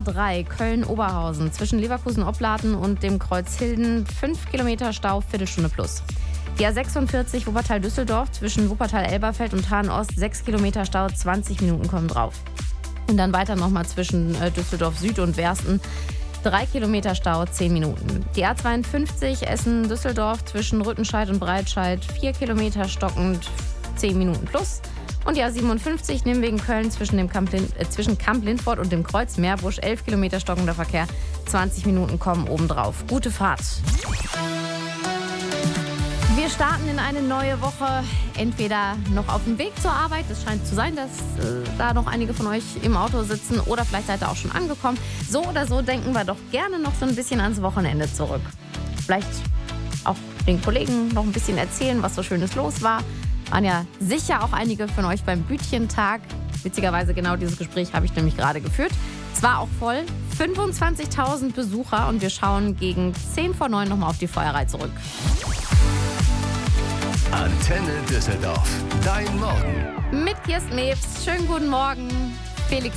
A3 Köln-Oberhausen zwischen Leverkusen-Opladen und dem Kreuz Hilden 5 Kilometer Stau, Viertelstunde plus. Die A46 Wuppertal-Düsseldorf zwischen Wuppertal-Elberfeld und Hahn-Ost 6 Kilometer Stau, 20 Minuten kommen drauf. Und dann weiter nochmal zwischen Düsseldorf Süd und Wersten 3 Kilometer Stau, 10 Minuten. Die A52 Essen-Düsseldorf zwischen Rüttenscheid und Breitscheid 4 Kilometer stockend, 10 Minuten plus. Und die A57 Nimwegen-Köln zwischen Kamp Lindfort und dem Kreuz Meerbusch 11 Kilometer stockender Verkehr, 20 Minuten kommen obendrauf. Gute Fahrt. Wir starten in eine neue Woche, entweder noch auf dem Weg zur Arbeit, es scheint zu sein, dass da noch einige von euch im Auto sitzen, oder vielleicht seid ihr auch schon angekommen. So oder so denken wir doch gerne noch so ein bisschen ans Wochenende zurück. Vielleicht auch den Kollegen noch ein bisschen erzählen, was so Schönes los war. Waren ja sicher auch einige von euch beim Bütchentag. Witzigerweise genau dieses Gespräch habe ich nämlich gerade geführt. Es war auch voll, 25.000 Besucher, und wir schauen gegen 10 vor 9 nochmal auf die Feuerei zurück. Antenne Düsseldorf. Dein Morgen. Mit Kirsten Mewes. Schönen guten Morgen. Felix